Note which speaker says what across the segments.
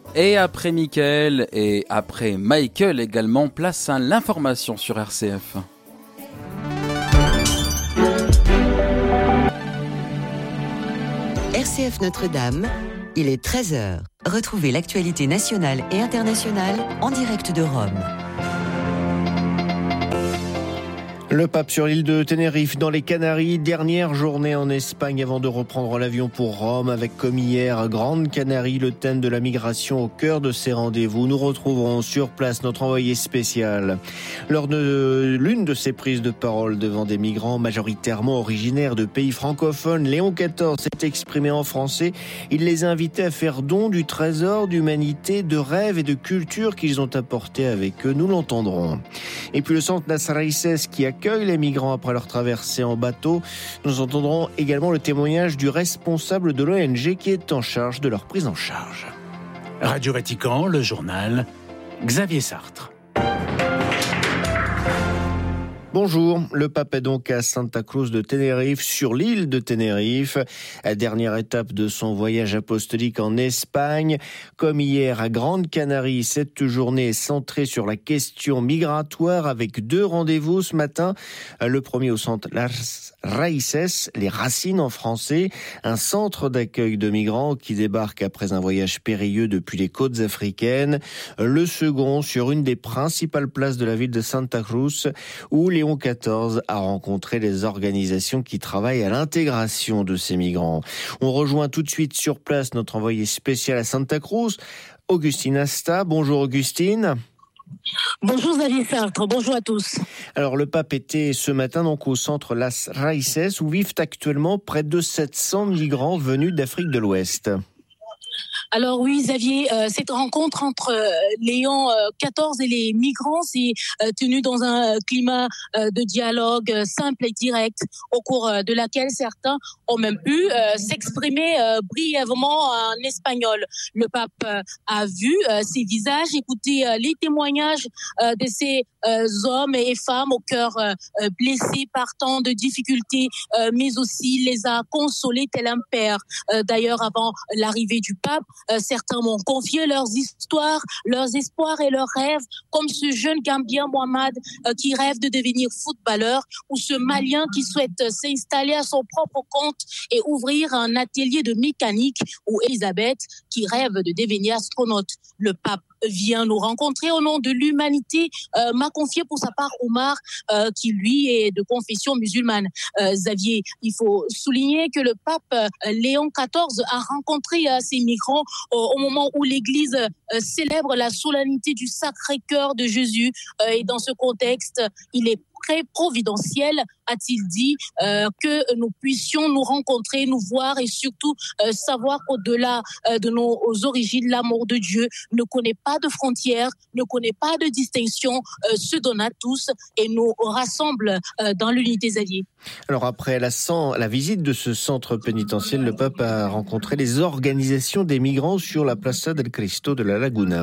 Speaker 1: Et après Mickaël et après Michael également, place à l'information sur RCF.
Speaker 2: RCF Notre-Dame, il est 13h. Retrouvez l'actualité nationale et internationale en direct de Rome.
Speaker 3: Le pape sur l'île de Tenerife, dans les Canaries, dernière journée en Espagne avant de reprendre l'avion pour Rome avec comme hier Grande Canarie, le thème de la migration au cœur de ses rendez-vous. Nous retrouverons sur place notre envoyé spécial. Lors de l'une de ses prises de parole devant des migrants majoritairement originaires de pays francophones, Léon XIV s'est exprimé en français. Il les a invités à faire don du trésor d'humanité, de rêves et de culture qu'ils ont apporté avec eux. Nous l'entendrons. Et puis le centre Las Raíces qui accueille les migrants après leur traversée en bateau. Nous entendrons également le témoignage du responsable de l'ONG qui est en charge de leur prise en charge.
Speaker 4: Radio Vatican, le journal, Xavier Sartre.
Speaker 3: Bonjour, le pape est donc à Santa Cruz de Tenerife, sur l'île de Tenerife, dernière étape de son voyage apostolique en Espagne. Comme hier à Grande Canarie, cette journée est centrée sur la question migratoire avec 2 rendez-vous ce matin. Le premier au centre Las Raíces, les racines en français, un centre d'accueil de migrants qui débarquent après un voyage périlleux depuis les côtes africaines. Le second sur une des principales places de la ville de Santa Cruz où Léon XIV a rencontré les organisations qui travaillent à l'intégration de ces migrants. On rejoint tout de suite sur place notre envoyé spécial à Santa Cruz, Augustine Asta. Bonjour Augustine.
Speaker 5: Bonjour Xavier Sartre, bonjour à tous.
Speaker 3: Alors le pape était ce matin donc au centre Las Raíces où vivent actuellement près de 700 migrants venus d'Afrique de l'Ouest.
Speaker 5: Alors oui, Xavier, cette rencontre entre Léon XIV et les migrants s'est tenue dans un climat de dialogue simple et direct, au cours de laquelle certains ont même pu s'exprimer brièvement en espagnol. Le pape a vu ces visages, écouté les témoignages de ces hommes et femmes au cœur blessés par tant de difficultés, mais aussi les a consolés tel un père. D'ailleurs, avant l'arrivée du pape, certains m'ont confié leurs histoires, leurs espoirs et leurs rêves, comme ce jeune Gambien Mohamed qui rêve de devenir footballeur, ou ce Malien qui souhaite s'installer à son propre compte et ouvrir un atelier de mécanique, ou Elisabeth qui rêve de devenir astronaute. Le pape vient nous rencontrer au nom de l'humanité, m'a confié pour sa part Omar, qui lui est de confession musulmane. Xavier, il faut souligner que le pape Léon XIV a rencontré ces migrants au moment où l'Église célèbre la solennité du Sacré-Cœur de Jésus. Et dans ce contexte, il est très providentiel, a-t-il dit, que nous puissions nous rencontrer, nous voir et surtout savoir qu'au-delà de nos origines, l'amour de Dieu ne connaît pas de frontières, ne connaît pas de distinction, se donne à tous et nous rassemble dans l'unité. Xavier.
Speaker 3: Alors après la visite de ce centre pénitentiel, le pape a rencontré les organisations des migrants sur la Plaza del Cristo de la Laguna.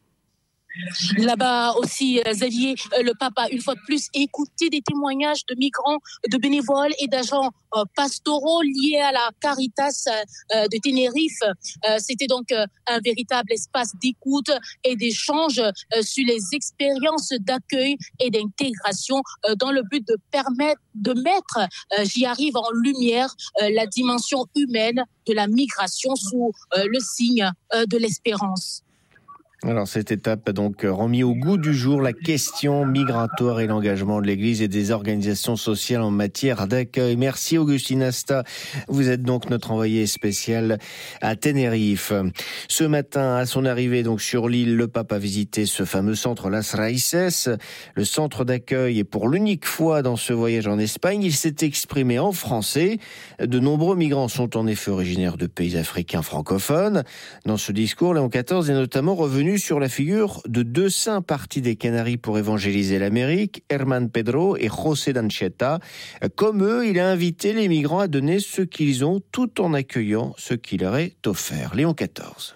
Speaker 5: Là-bas aussi, Xavier, le pape a une fois de plus écouté des témoignages de migrants, de bénévoles et d'agents pastoraux liés à la Caritas de Tenerife. C'était donc un véritable espace d'écoute et d'échange sur les expériences d'accueil et d'intégration dans le but de mettre, j'y arrive, en lumière la dimension humaine de la migration sous le signe de l'espérance.
Speaker 3: Alors cette étape a donc remis au goût du jour la question migratoire et l'engagement de l'Église et des organisations sociales en matière d'accueil. Merci Augustine Asta, vous êtes donc notre envoyé spécial à Tenerife. Ce matin, à son arrivée donc sur l'île, le pape a visité ce fameux centre Las Raíces, le centre d'accueil, et pour l'unique fois dans ce voyage en Espagne, il s'est exprimé en français. De nombreux migrants sont en effet originaires de pays africains francophones. Dans ce discours, Léon XIV est notamment revenu sur la figure de 2 saints partis des Canaries pour évangéliser l'Amérique, Herman Pedro et José d'Anchieta. Comme eux, il a invité les migrants à donner ce qu'ils ont tout en accueillant ce qui leur est offert. Léon XIV.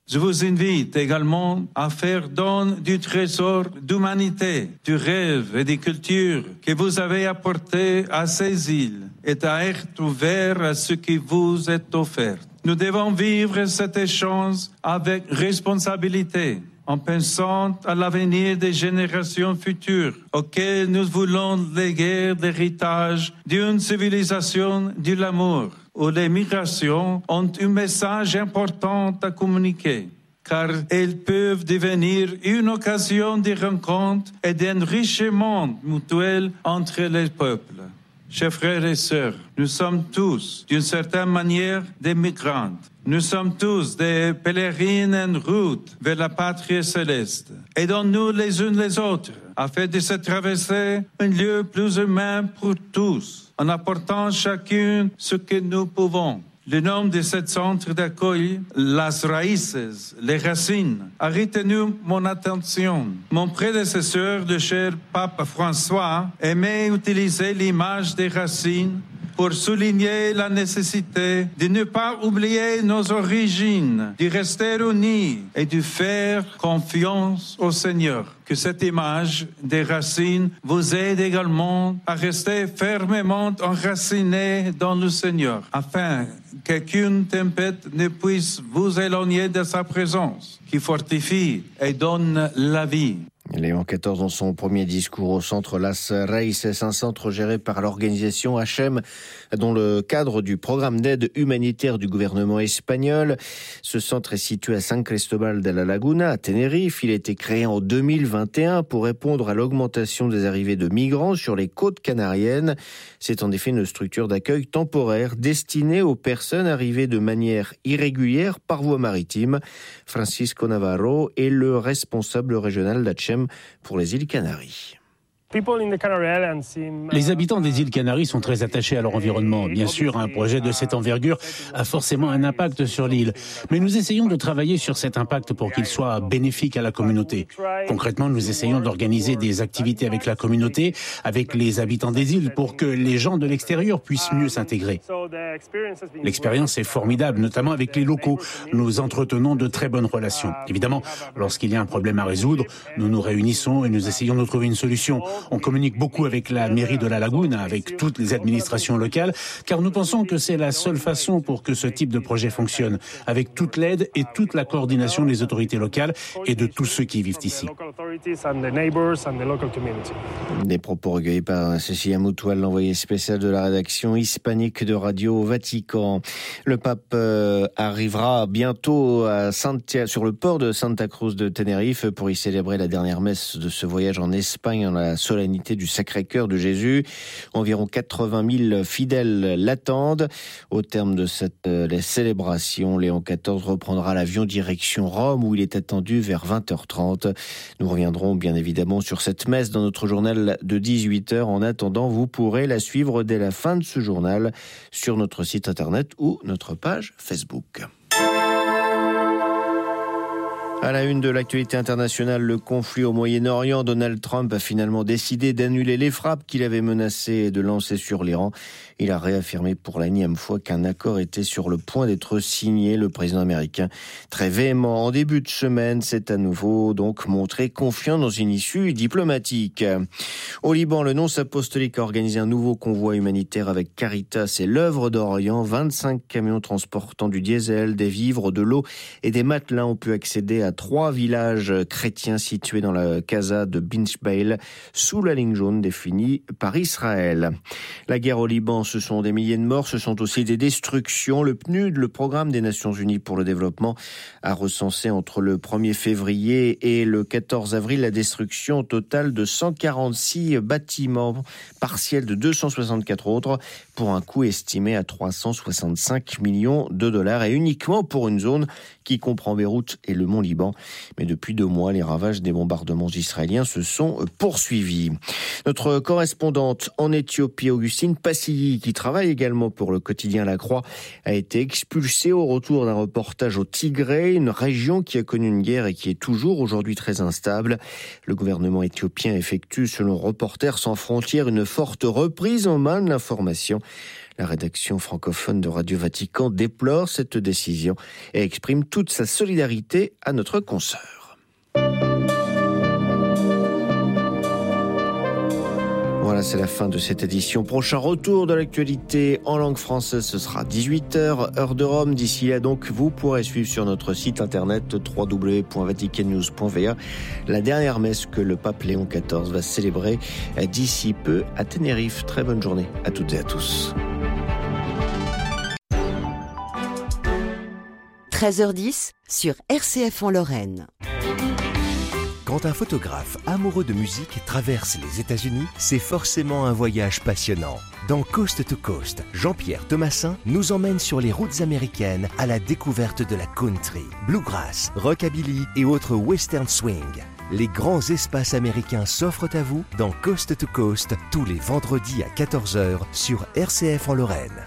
Speaker 6: Je vous invite également à faire don du trésor d'humanité, du rêve et des cultures que vous avez apporté à ces îles et à être ouvert à ce qui vous est offert. Nous devons vivre cet échange avec responsabilité, en pensant à l'avenir des générations futures, auxquelles nous voulons léguer l'héritage d'une civilisation de l'amour, où les migrations ont un message important à communiquer, car elles peuvent devenir une occasion de rencontre et d'enrichissement mutuel entre les peuples. Chers frères et sœurs, nous sommes tous, d'une certaine manière, des migrants. Nous sommes tous des pèlerines en route vers la patrie céleste. Aidons-nous les uns les autres, afin de se traverser un lieu plus humain pour tous, en apportant chacun ce que nous pouvons. Le nom de ce centre d'accueil, Las Raíces, les racines, a retenu mon attention. Mon prédécesseur, le cher pape François, aimait utiliser l'image des racines pour souligner la nécessité de ne pas oublier nos origines, de rester unis et de faire confiance au Seigneur. Que cette image des racines vous aide également à rester fermement enracinés dans le Seigneur, afin qu'aucune tempête ne puisse vous éloigner de sa présence, qui fortifie et donne la vie.
Speaker 3: Léon XIV, dans son premier discours au centre Las Raíces, un centre géré par l'organisation HM, dans le cadre du programme d'aide humanitaire du gouvernement espagnol. Ce centre est situé à San Cristóbal de la Laguna, à Tenerife. Il a été créé en 2021 pour répondre à l'augmentation des arrivées de migrants sur les côtes canariennes. C'est en effet une structure d'accueil temporaire destinée aux personnes arrivées de manière irrégulière par voie maritime. Francisco Navarro est le responsable régional d'HM pour les îles Canaries.
Speaker 4: Les habitants des îles Canaries sont très attachés à leur environnement. Bien sûr, un projet de cette envergure a forcément un impact sur l'île. Mais nous essayons de travailler sur cet impact pour qu'il soit bénéfique à la communauté. Concrètement, nous essayons d'organiser des activités avec la communauté, avec les habitants des îles, pour que les gens de l'extérieur puissent mieux s'intégrer. L'expérience est formidable, notamment avec les locaux. Nous entretenons de très bonnes relations. Évidemment, lorsqu'il y a un problème à résoudre, nous nous réunissons et nous essayons de trouver une solution. On communique beaucoup avec la mairie de la Laguna, avec toutes les administrations locales, car nous pensons que c'est la seule façon pour que ce type de projet fonctionne, avec toute l'aide et toute la coordination des autorités locales et de tous ceux qui vivent ici.
Speaker 3: Des propos recueillis par Cécilia Moutoual, l'envoyée spéciale de la rédaction hispanique de Radio Vatican. Le pape arrivera bientôt sur le port de Santa Cruz de Tenerife pour y célébrer la dernière messe de ce voyage en Espagne, en la solennité du Sacré-Cœur de Jésus. Environ 80 000 fidèles l'attendent. Au terme de cette célébration, Léon XIV reprendra l'avion direction Rome, où il est attendu vers 20h30. Nous reviendrons bien évidemment sur cette messe dans notre journal de 18h. En attendant, vous pourrez la suivre dès la fin de ce journal sur notre site internet ou notre page Facebook. À la une de l'actualité internationale, le conflit au Moyen-Orient, Donald Trump a finalement décidé d'annuler les frappes qu'il avait menacé de lancer sur l'Iran. Il a réaffirmé pour la énième fois qu'un accord était sur le point d'être signé. Le président américain, très véhément en début de semaine, s'est à nouveau donc montré confiant dans une issue diplomatique. Au Liban, le nonce apostolique a organisé un nouveau convoi humanitaire avec Caritas et l'œuvre d'Orient. 25 camions transportant du diesel, des vivres, de l'eau et des matelas ont pu accéder à 3 villages chrétiens situés dans la Casa de Binchbail, sous la ligne jaune définie par Israël. La guerre au Liban, ce sont des milliers de morts, ce sont aussi des destructions. Le PNUD, le Programme des Nations Unies pour le Développement, a recensé entre le 1er février et le 14 avril la destruction totale de 146 bâtiments, partiels de 264 autres, pour un coût estimé à 365 millions de dollars, et uniquement pour une zone qui comprend Beyrouth et le Mont Liban. Mais depuis 2 mois, les ravages des bombardements israéliens se sont poursuivis. Notre correspondante en Éthiopie, Augustine Passilly, qui travaille également pour le quotidien La Croix, a été expulsée au retour d'un reportage au Tigré, une région qui a connu une guerre et qui est toujours aujourd'hui très instable. Le gouvernement éthiopien effectue, selon Reporters sans frontières, une forte reprise en main de l'information. La rédaction francophone de Radio Vatican déplore cette décision et exprime toute sa solidarité à notre consoeur. Voilà, c'est la fin de cette édition. Prochain retour de l'actualité en langue française, ce sera 18h, heure de Rome. D'ici là, donc, vous pourrez suivre sur notre site internet www.vaticannews.va la dernière messe que le pape Léon XIV va célébrer d'ici peu à Tenerife. Très bonne journée à toutes et à tous.
Speaker 2: 13h10 sur RCF en Lorraine.
Speaker 7: Quand un photographe amoureux de musique traverse les États-Unis, c'est forcément un voyage passionnant. Dans Coast to Coast, Jean-Pierre Thomassin nous emmène sur les routes américaines à la découverte de la country, bluegrass, rockabilly et autres western swing. Les grands espaces américains s'offrent à vous dans Coast to Coast tous les vendredis à 14h sur RCF en Lorraine.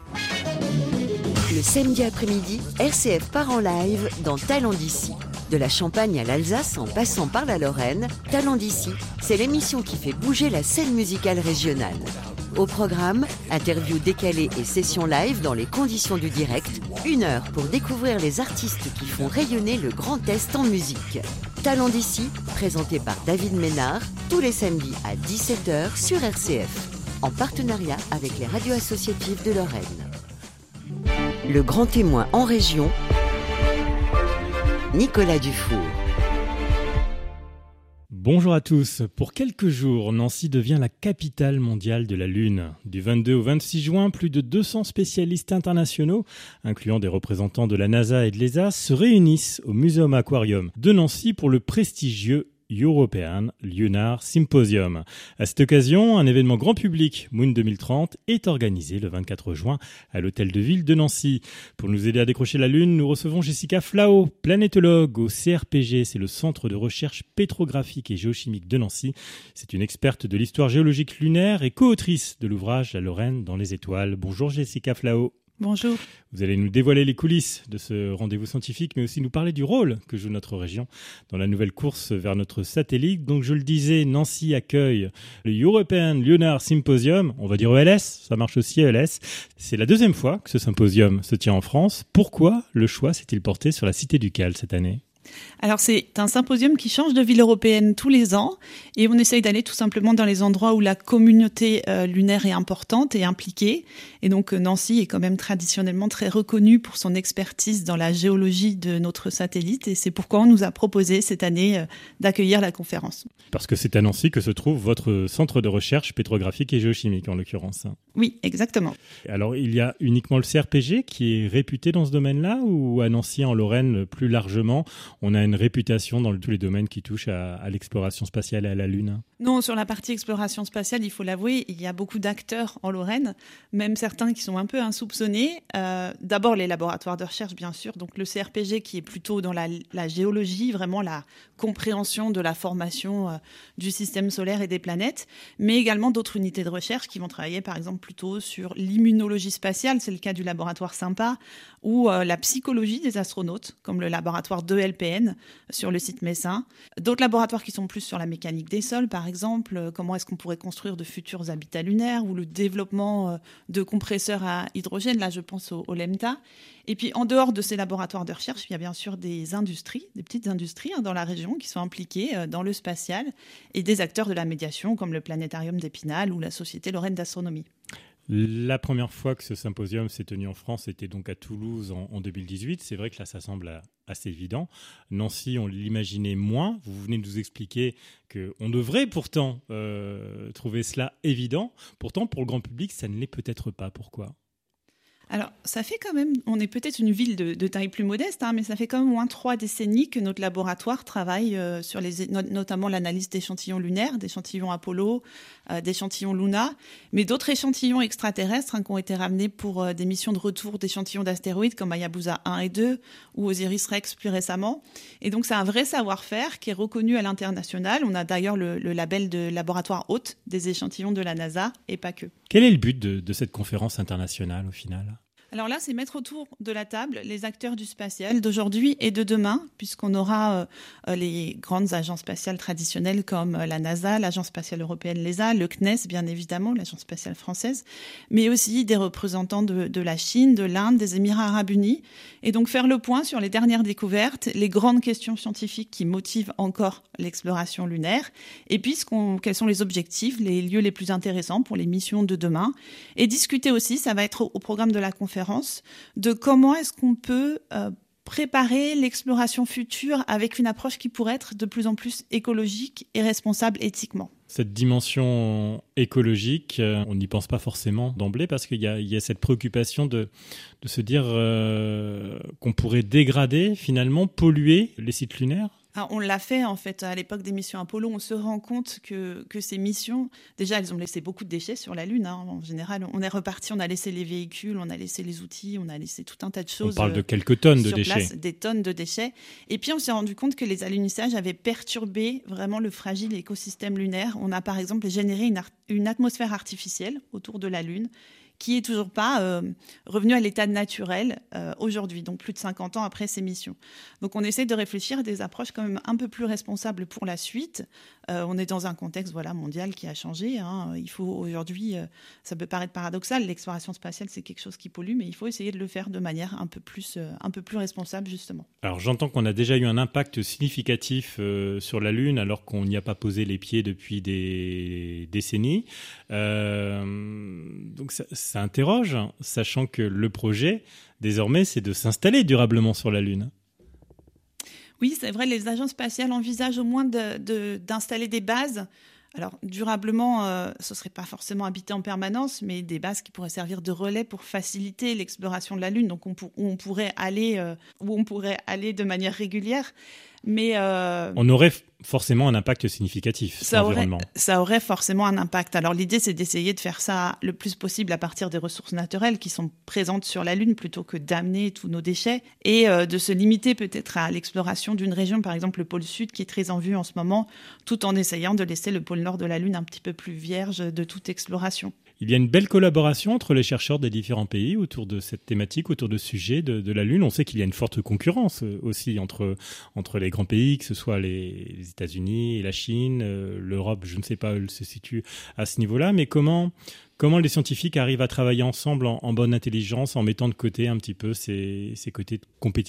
Speaker 2: Le samedi après-midi, RCF part en live dans Talents d'ici. De la Champagne à l'Alsace en passant par la Lorraine, Talents d'ici, c'est l'émission qui fait bouger la scène musicale régionale. Au programme, interviews décalées et sessions live dans les conditions du direct, 1 heure pour découvrir les artistes qui font rayonner le Grand Est en musique. Talents d'ici, présenté par David Ménard, tous les samedis à 17h sur RCF, en partenariat avec les radios associatives de Lorraine. Le grand témoin en région, Nicolas Dufour.
Speaker 8: Bonjour à tous. Pour quelques jours, Nancy devient la capitale mondiale de la Lune. Du 22 au 26 juin, plus de 200 spécialistes internationaux, incluant des représentants de la NASA et de l'ESA, se réunissent au Muséum Aquarium de Nancy pour le prestigieux European Lunar Symposium. À cette occasion, un événement grand public, Moon 2030, est organisé le 24 juin à l'Hôtel de Ville de Nancy. Pour nous aider à décrocher la Lune, nous recevons Jessica Flao, planétologue au CRPG, c'est le Centre de recherche pétrographique et géochimique de Nancy. C'est une experte de l'histoire géologique lunaire et co-autrice de l'ouvrage La Lorraine dans les étoiles. Bonjour Jessica Flao.
Speaker 9: Bonjour.
Speaker 8: Vous allez nous dévoiler les coulisses de ce rendez-vous scientifique, mais aussi nous parler du rôle que joue notre région dans la nouvelle course vers notre satellite. Donc je le disais, Nancy accueille le European Lunar Symposium, on va dire ELS, ça marche aussi ELS. C'est la deuxième fois que ce symposium se tient en France. Pourquoi le choix s'est-il porté sur la Cité du Cal cette année ?
Speaker 9: Alors c'est un symposium qui change de ville européenne tous les ans et on essaye d'aller tout simplement dans les endroits où la communauté lunaire est importante et impliquée. Et donc Nancy est quand même traditionnellement très reconnue pour son expertise dans la géologie de notre satellite et c'est pourquoi on nous a proposé cette année d'accueillir la conférence.
Speaker 8: Parce que c'est à Nancy que se trouve votre centre de recherche pétrographique et géochimique en l'occurrence.
Speaker 9: Oui, exactement.
Speaker 8: Alors il y a uniquement le CRPG qui est réputé dans ce domaine-là ou à Nancy en Lorraine plus largement on a une réputation dans tous les domaines qui touchent à l'exploration spatiale et à la Lune?
Speaker 9: Non, sur la partie exploration spatiale, il faut l'avouer, il y a beaucoup d'acteurs en Lorraine, même certains qui sont un peu insoupçonnés. D'abord, les laboratoires de recherche, bien sûr. Donc, le CRPG qui est plutôt dans la géologie, vraiment la compréhension de la formation du système solaire et des planètes, mais également d'autres unités de recherche qui vont travailler, par exemple, plutôt sur l'immunologie spatiale, c'est le cas du laboratoire SYMPA, ou la psychologie des astronautes, comme le laboratoire 2LPN sur le site messin. D'autres laboratoires qui sont plus sur la mécanique des sols, par exemple, comment est-ce qu'on pourrait construire de futurs habitats lunaires, ou le développement de compresseurs à hydrogène, là je pense au LEMTA. Et puis en dehors de ces laboratoires de recherche, il y a bien sûr des industries, des petites industries dans la région qui sont impliquées dans le spatial, et des acteurs de la médiation comme le Planétarium d'Épinal ou la Société Lorraine d'Astronomie.
Speaker 8: La première fois que ce symposium s'est tenu en France était donc à Toulouse en 2018. C'est vrai que là, ça semble assez évident. Nancy, on l'imaginait moins. Vous venez de nous expliquer qu'on devrait pourtant trouver cela évident. Pourtant, pour le grand public, ça ne l'est peut-être pas. Pourquoi ?
Speaker 9: Alors, ça fait quand même, on est peut-être une ville de taille plus modeste, mais ça fait quand même au moins 3 décennies que notre laboratoire travaille sur notamment l'analyse d'échantillons lunaires, d'échantillons Apollo, d'échantillons Luna, mais d'autres échantillons extraterrestres qui ont été ramenés pour des missions de retour d'échantillons d'astéroïdes comme Hayabusa 1 et 2 ou Osiris-Rex plus récemment. Et donc, c'est un vrai savoir-faire qui est reconnu à l'international. On a d'ailleurs le label de laboratoire hôte des échantillons de la NASA et pas que.
Speaker 8: Quel est le but de cette conférence internationale au final ?
Speaker 9: Alors là, c'est mettre autour de la table les acteurs du spatial d'aujourd'hui et de demain, puisqu'on aura les grandes agences spatiales traditionnelles comme la NASA, l'Agence spatiale européenne, l'ESA, le CNES, bien évidemment, l'Agence spatiale française, mais aussi des représentants de la Chine, de l'Inde, des Émirats arabes unis. Et donc faire le point sur les dernières découvertes, les grandes questions scientifiques qui motivent encore l'exploration lunaire, et puis quels sont les objectifs, les lieux les plus intéressants pour les missions de demain. Et discuter aussi, ça va être au programme de la conférence, de comment est-ce qu'on peut préparer l'exploration future avec une approche qui pourrait être de plus en plus écologique et responsable éthiquement.
Speaker 8: Cette dimension écologique, on n'y pense pas forcément d'emblée parce qu'il y a cette préoccupation de se dire qu'on pourrait dégrader, finalement, polluer les sites lunaires.
Speaker 9: Alors, on l'a fait en fait à l'époque des missions Apollo. On se rend compte que ces missions, déjà, elles ont laissé beaucoup de déchets sur la Lune. En général, on est reparti, on a laissé les véhicules, on a laissé les outils, on a laissé tout un tas de choses.
Speaker 8: On parle de quelques tonnes de déchets.
Speaker 9: Place, des tonnes de déchets. Et puis, on s'est rendu compte que les alunissages avaient perturbé vraiment le fragile écosystème lunaire. On a par exemple généré une atmosphère artificielle autour de la Lune, qui est toujours pas revenu à l'état naturel aujourd'hui, donc plus de 50 ans après ces missions. Donc on essaie de réfléchir à des approches quand même un peu plus responsables pour la suite. On est dans un contexte mondial qui a changé. Il faut aujourd'hui, ça peut paraître paradoxal, l'exploration spatiale c'est quelque chose qui pollue, mais il faut essayer de le faire de manière un peu plus responsable justement.
Speaker 8: Alors j'entends qu'on a déjà eu un impact significatif sur la Lune alors qu'on n'y a pas posé les pieds depuis des décennies. Donc ça interroge, sachant que le projet, désormais, c'est de s'installer durablement sur la Lune.
Speaker 9: Oui, c'est vrai, les agences spatiales envisagent au moins d'installer des bases. Alors, durablement, ce ne serait pas forcément habité en permanence, mais des bases qui pourraient servir de relais pour faciliter l'exploration de la Lune, donc où on pourrait aller de manière régulière. Mais
Speaker 8: on aurait forcément un impact significatif sur l'environnement.
Speaker 9: Ça aurait forcément un impact. Alors l'idée, c'est d'essayer de faire ça le plus possible à partir des ressources naturelles qui sont présentes sur la Lune plutôt que d'amener tous nos déchets et de se limiter peut-être à l'exploration d'une région, par exemple le pôle Sud, qui est très en vue en ce moment, tout en essayant de laisser le pôle Nord de la Lune un petit peu plus vierge de toute exploration.
Speaker 8: Il y a une belle collaboration entre les chercheurs des différents pays autour de cette thématique, autour de ce sujet de la Lune. On sait qu'il y a une forte concurrence aussi entre les grands pays, que ce soit les États-Unis et la Chine, l'Europe, je ne sais pas où elle se situe à ce niveau-là, mais comment les scientifiques arrivent à travailler ensemble en bonne intelligence, en mettant de côté un petit peu ces côtés compétitifs ?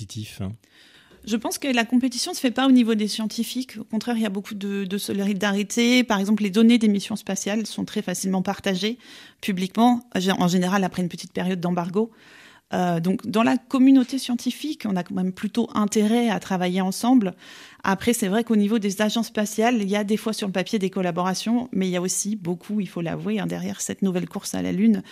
Speaker 9: Je pense que la compétition ne se fait pas au niveau des scientifiques. Au contraire, il y a beaucoup de solidarité. Par exemple, les données des missions spatiales sont très facilement partagées publiquement, en général après une petite période d'embargo. Donc, dans la communauté scientifique, on a quand même plutôt intérêt à travailler ensemble. Après, c'est vrai qu'au niveau des agences spatiales, il y a des fois sur le papier des collaborations, mais il y a aussi beaucoup, il faut l'avouer, derrière cette nouvelle course à la Lune,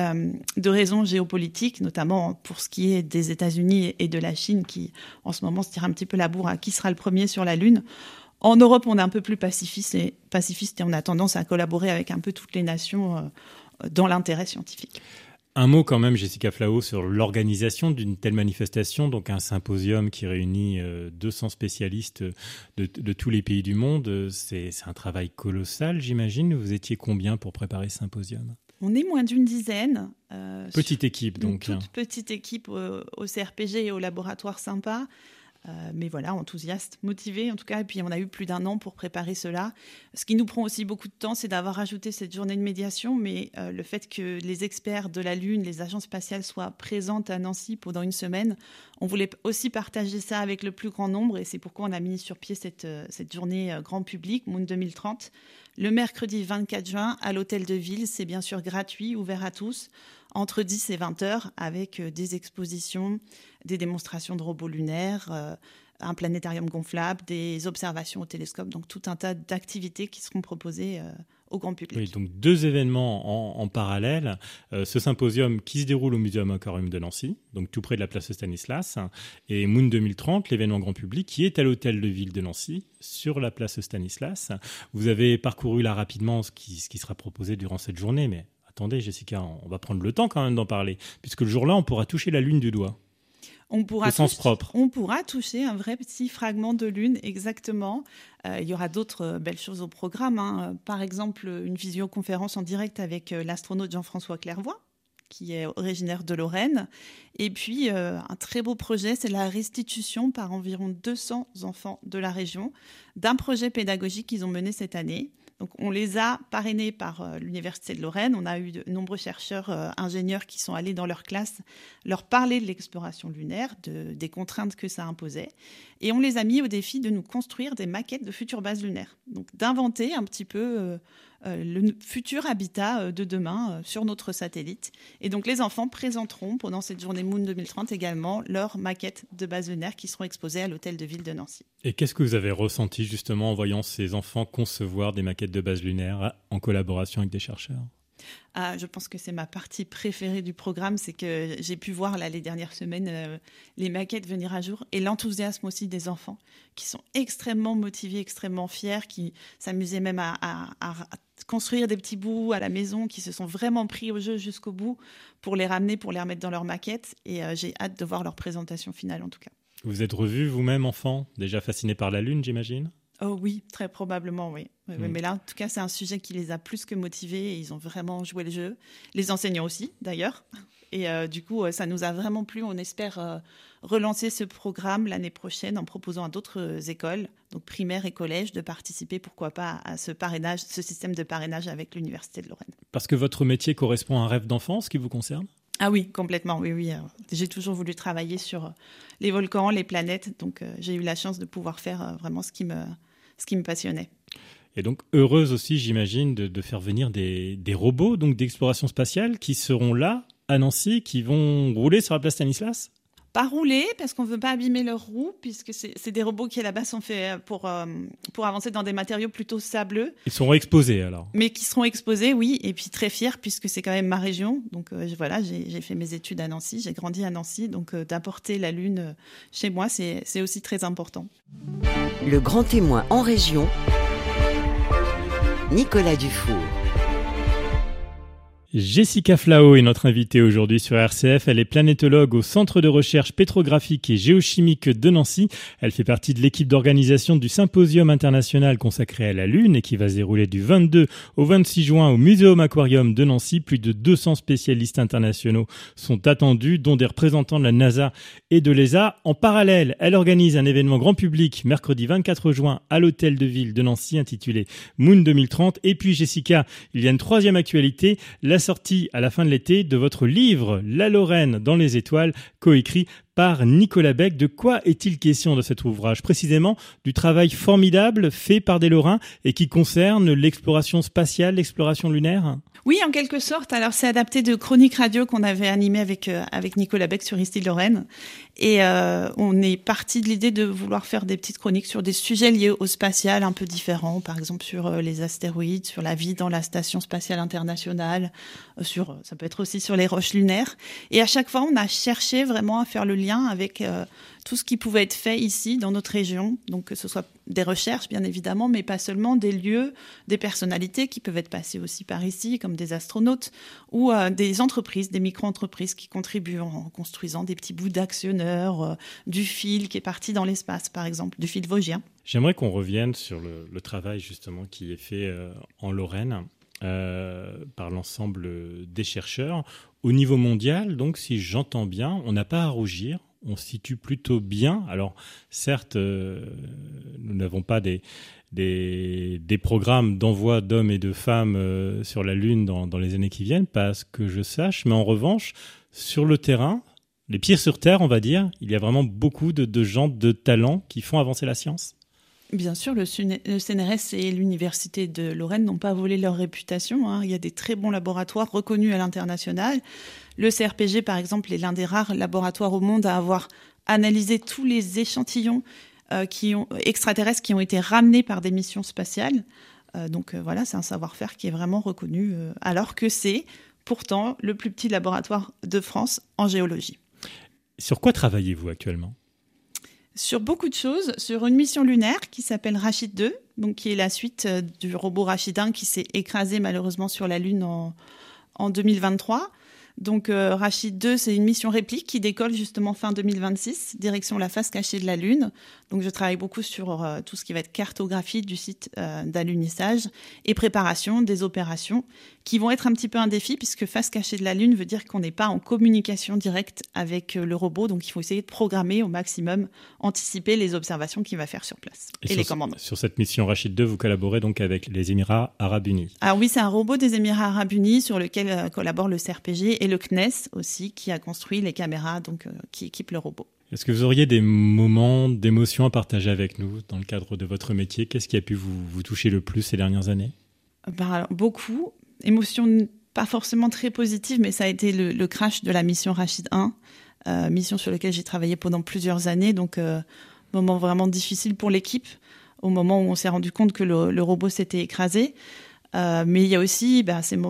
Speaker 9: de raisons géopolitiques, notamment pour ce qui est des États-Unis et de la Chine, qui en ce moment se tirent un petit peu la bourre à qui sera le premier sur la Lune. En Europe, on est un peu plus pacifiste et on a tendance à collaborer avec un peu toutes les nations dans l'intérêt scientifique.
Speaker 8: Un mot quand même, Jessica Flao, sur l'organisation d'une telle manifestation, donc un symposium qui réunit 200 spécialistes de tous les pays du monde. C'est un travail colossal, j'imagine. Vous étiez combien pour préparer ce symposium ?
Speaker 9: On est moins d'une dizaine.
Speaker 8: Petite équipe, donc.
Speaker 9: Toute petite équipe au CRPG et au laboratoire sympa. Mais voilà, enthousiaste, motivé en tout cas. Et puis on a eu plus d'1 an pour préparer cela. Ce qui nous prend aussi beaucoup de temps, c'est d'avoir ajouté cette journée de médiation. Mais le fait que les experts de la Lune, les agences spatiales soient présentes à Nancy pendant 1 semaine, on voulait aussi partager ça avec le plus grand nombre. Et c'est pourquoi on a mis sur pied cette journée grand public, Moon 2030, le mercredi 24 juin à l'Hôtel de Ville. C'est bien sûr gratuit, ouvert à tous, entre 10 et 20 heures, avec des expositions, des démonstrations de robots lunaires, un planétarium gonflable, des observations au télescope, donc tout un tas d'activités qui seront proposées au grand public.
Speaker 8: Oui, donc 2 événements en parallèle. Ce symposium qui se déroule au Muséum Aquarium de Nancy, donc tout près de la place Stanislas, et Moon 2030, l'événement grand public, qui est à l'Hôtel de Ville de Nancy, sur la place Stanislas. Vous avez parcouru là rapidement ce qui sera proposé durant cette journée, mais attendez Jessica, on va prendre le temps quand même d'en parler, puisque le jour-là, on pourra toucher la Lune du doigt.
Speaker 9: On pourra toucher un vrai petit fragment de Lune, exactement. Il y aura d'autres belles choses au programme. Par exemple, une visioconférence en direct avec l'astronaute Jean-François Clairvoy, qui est originaire de Lorraine. Et puis, un très beau projet, c'est la restitution par environ 200 enfants de la région d'un projet pédagogique qu'ils ont mené cette année. Donc, on les a parrainés par l'Université de Lorraine. On a eu de nombreux chercheurs, ingénieurs qui sont allés dans leur classe leur parler de l'exploration lunaire, des contraintes que ça imposait. Et on les a mis au défi de nous construire des maquettes de futures bases lunaires. Donc, d'inventer un petit peu le futur habitat de demain sur notre satellite. Et donc, les enfants présenteront pendant cette journée Moon 2030 également leurs maquettes de bases lunaires qui seront exposées à l'hôtel de ville de Nancy.
Speaker 8: Et qu'est-ce que vous avez ressenti justement en voyant ces enfants concevoir des maquettes de bases lunaires en collaboration avec des chercheurs ?
Speaker 9: Je pense que c'est ma partie préférée du programme, c'est que j'ai pu voir là, les dernières semaines les maquettes venir à jour et l'enthousiasme aussi des enfants qui sont extrêmement motivés, extrêmement fiers, qui s'amusaient même à construire des petits bouts à la maison, qui se sont vraiment pris au jeu jusqu'au bout pour les ramener, pour les remettre dans leurs maquettes. Et j'ai hâte de voir leur présentation finale en tout cas.
Speaker 8: Vous êtes revu vous-même enfant, déjà fasciné par la Lune, j'imagine ?
Speaker 9: Oh oui, très probablement, oui. Mais là, en tout cas, c'est un sujet qui les a plus que motivés et ils ont vraiment joué le jeu. Les enseignants aussi, d'ailleurs. Et du coup, ça nous a vraiment plu. On espère relancer ce programme l'année prochaine en proposant à d'autres écoles, donc primaires et collèges, de participer, pourquoi pas, à ce parrainage, ce système de parrainage avec l'Université de Lorraine.
Speaker 8: Parce que votre métier correspond à un rêve d'enfance qui vous concerne ?
Speaker 9: Ah oui, complètement, oui. J'ai toujours voulu travailler sur les volcans, les planètes, donc j'ai eu la chance de pouvoir faire vraiment ce qui me passionnait.
Speaker 8: Et donc heureuse aussi, j'imagine, de faire venir des robots donc d'exploration spatiale qui seront là, à Nancy, qui vont rouler sur la place Stanislas ?
Speaker 9: Pas rouler, parce qu'on ne veut pas abîmer leurs roues, puisque c'est des robots qui, à la base, sont faits pour avancer dans des matériaux plutôt sableux.
Speaker 8: Ils seront exposés, alors ?
Speaker 9: Mais qui seront exposés, oui, et puis très fiers, puisque c'est quand même ma région. Donc voilà, j'ai fait mes études à Nancy, j'ai grandi à Nancy, donc d'apporter la Lune chez moi, c'est aussi très important.
Speaker 2: Le grand témoin en région, Nicolas Dufour.
Speaker 8: Jessica Flao est notre invitée aujourd'hui sur RCF. Elle est planétologue au Centre de recherche pétrographique et géochimique de Nancy. Elle fait partie de l'équipe d'organisation du Symposium international consacré à la Lune et qui va se dérouler du 22 au 26 juin au Muséum Aquarium de Nancy. Plus de 200 spécialistes internationaux sont attendus, dont des représentants de la NASA et de l'ESA. En parallèle, elle organise un événement grand public mercredi 24 juin à l'hôtel de ville de Nancy intitulé Moon 2030. Et puis Jessica, il y a une troisième actualité, la sortie à la fin de l'été de votre livre « La Lorraine dans les étoiles », coécrit par Nicolas Beck. De quoi est-il question de cet ouvrage ? Précisément du travail formidable fait par des Lorrains et qui concerne l'exploration spatiale, l'exploration lunaire ?
Speaker 9: Oui, en quelque sorte. Alors, c'est adapté de chroniques radio qu'on avait animées avec Nicolas Beck sur Ici Lorraine. Et on est parti de l'idée de vouloir faire des petites chroniques sur des sujets liés au spatial un peu différents. Par exemple, sur les astéroïdes, sur la vie dans la Station spatiale internationale, ça peut être aussi sur les roches lunaires. Et à chaque fois, on a cherché vraiment à faire le lien avec tout ce qui pouvait être fait ici, dans notre région. Donc, que ce soit des recherches, bien évidemment, mais pas seulement, des lieux, des personnalités qui peuvent être passées aussi par ici, comme des astronautes, ou des entreprises, des micro-entreprises qui contribuent en construisant des petits bouts d'actionneurs, du fil qui est parti dans l'espace, par exemple, du fil vosgien.
Speaker 8: J'aimerais qu'on revienne sur le travail, justement, qui est fait en Lorraine par l'ensemble des chercheurs. Au niveau mondial, donc, si j'entends bien, on n'a pas à rougir. On se situe plutôt bien. Alors, certes, nous n'avons pas des programmes d'envoi d'hommes et de femmes sur la Lune dans les années qui viennent, pas à ce que je sache. Mais en revanche, sur le terrain, les pieds sur terre, on va dire, il y a vraiment beaucoup de gens de talent qui font avancer la science.
Speaker 9: Bien sûr, le CNRS et l'Université de Lorraine n'ont pas volé leur réputation, hein. Il y a des très bons laboratoires reconnus à l'international. Le CRPG, par exemple, est l'un des rares laboratoires au monde à avoir analysé tous les échantillons extraterrestres qui ont été ramenés par des missions spatiales. Donc voilà, c'est un savoir-faire qui est vraiment reconnu, alors que c'est pourtant le plus petit laboratoire de France en géologie.
Speaker 8: Sur quoi travaillez-vous actuellement ?
Speaker 9: Sur beaucoup de choses, sur une mission lunaire qui s'appelle Rachid 2, donc qui est la suite du robot Rachid 1 qui s'est écrasé malheureusement sur la Lune en 2023. Donc Rachid 2, c'est une mission réplique qui décolle justement fin 2026, direction la face cachée de la Lune. Donc je travaille beaucoup sur tout ce qui va être cartographie du site d'alunissage et préparation des opérations qui vont être un petit peu un défi puisque face cachée de la Lune veut dire qu'on n'est pas en communication directe avec le robot. Donc il faut essayer de programmer au maximum, anticiper les observations qu'il va faire sur place et les commandes.
Speaker 8: Sur cette mission Rachid 2, vous collaborez donc avec les Émirats Arabes Unis.
Speaker 9: Alors oui, c'est un robot des Émirats Arabes Unis sur lequel collabore le CRPG et le CNES aussi qui a construit les caméras qui équipent le robot.
Speaker 8: Est-ce que vous auriez des moments d'émotion à partager avec nous dans le cadre de votre métier ? Qu'est-ce qui a pu vous toucher le plus ces dernières années ?
Speaker 9: Alors, beaucoup. Émotions pas forcément très positives, mais ça a été le crash de la mission Rachid 1, mission sur laquelle j'ai travaillé pendant plusieurs années. Donc, moment vraiment difficile pour l'équipe, au moment où on s'est rendu compte que le robot s'était écrasé. Mais il y a aussi,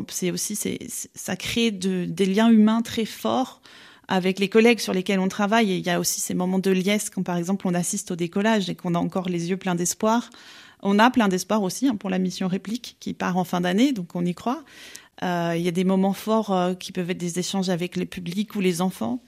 Speaker 9: ça crée des liens humains très forts avec les collègues sur lesquels on travaille. Et il y a aussi ces moments de liesse quand, par exemple, on assiste au décollage et qu'on a encore les yeux pleins d'espoir. On a plein d'espoir aussi pour la mission Réplique qui part en fin d'année, donc on y croit. Il y a des moments forts qui peuvent être des échanges avec le public ou les enfants,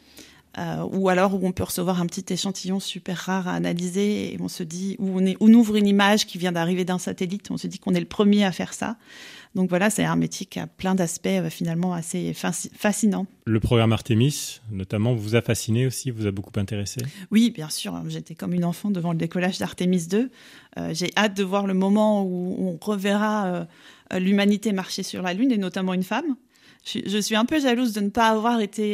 Speaker 9: ou alors où on peut recevoir un petit échantillon super rare à analyser et on se dit, on ouvre une image qui vient d'arriver d'un satellite, on se dit qu'on est le premier à faire ça. Donc voilà, c'est un métier qui a plein d'aspects finalement assez fascinants.
Speaker 8: Le programme Artemis, notamment, vous a fasciné aussi, vous a beaucoup intéressé ?
Speaker 9: Oui, bien sûr. J'étais comme une enfant devant le décollage d'Artemis 2. J'ai hâte de voir le moment où on reverra l'humanité marcher sur la Lune, et notamment une femme. Je suis un peu jalouse de ne pas avoir été,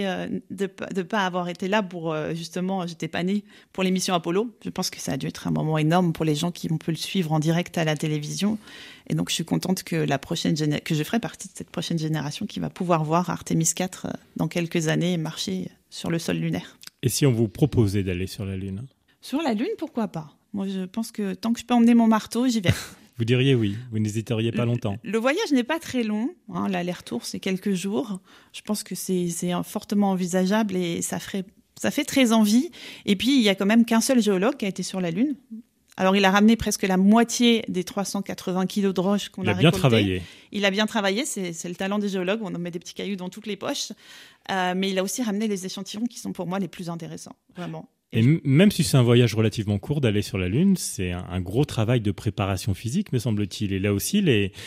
Speaker 9: pas avoir été là pour, justement, j'étais pas née pour l'émission Apollo. Je pense que ça a dû être un moment énorme pour les gens qui ont pu le suivre en direct à la télévision. Et donc, je suis contente que que je ferai partie de cette prochaine génération qui va pouvoir voir Artemis 4 dans quelques années marcher sur le sol lunaire.
Speaker 8: Et si on vous proposait d'aller sur la Lune ?
Speaker 9: Sur la Lune, pourquoi pas ? Moi, je pense que tant que je peux emmener mon marteau, j'y vais.
Speaker 8: Vous diriez oui, vous n'hésiteriez pas longtemps.
Speaker 9: Le voyage n'est pas très long, l'aller-retour c'est quelques jours. Je pense que c'est fortement envisageable et ça fait très envie. Et puis il y a quand même qu'un seul géologue qui a été sur la Lune. Alors il a ramené presque la moitié des 380 kilos de roches qu'on a récoltées. Il a bien travaillé, c'est le talent des géologues, on en met des petits cailloux dans toutes les poches. Mais il a aussi ramené les échantillons qui sont pour moi les plus intéressants, vraiment.
Speaker 8: Et même si c'est un voyage relativement court d'aller sur la Lune, c'est un gros travail de préparation physique, me semble-t-il. Et là aussi,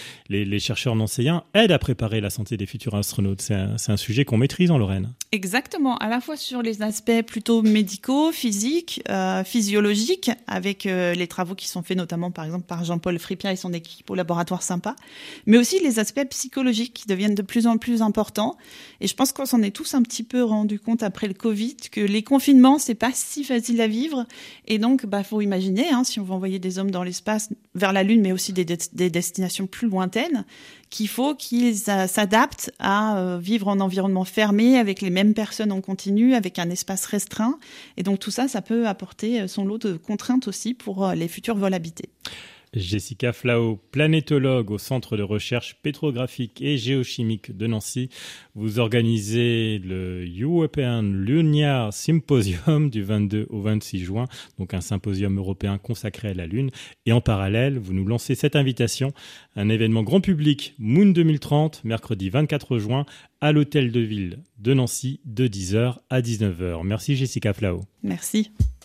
Speaker 8: les chercheurs nancéens aident à préparer la santé des futurs astronautes. C'est un sujet qu'on maîtrise en Lorraine. Exactement,
Speaker 9: à la fois sur les aspects plutôt médicaux, physiques, physiologiques, avec les travaux qui sont faits notamment par exemple par Jean-Paul Fripia et son équipe au laboratoire Sympa, mais aussi les aspects psychologiques qui deviennent de plus en plus importants. Et je pense qu'on s'en est tous un petit peu rendu compte après le Covid que les confinements, c'est pas si facile à vivre. Et donc, faut imaginer, si on veut envoyer des hommes dans l'espace, vers la Lune, mais aussi des destinations plus lointaines, qu'il faut qu'ils s'adaptent à vivre en environnement fermé, avec les mêmes personnes en continu, avec un espace restreint. Et donc, tout ça, ça peut apporter son lot de contraintes aussi pour les futurs vols habités.
Speaker 8: Jessica Flao, planétologue au Centre de recherche pétrographique et géochimique de Nancy. Vous organisez le European Lunar Symposium du 22 au 26 juin, donc un symposium européen consacré à la Lune. Et en parallèle, vous nous lancez cette invitation, un événement grand public Moon 2030, mercredi 24 juin, à l'Hôtel de Ville de Nancy, de 10h à 19h. Merci Jessica Flao.
Speaker 9: Merci.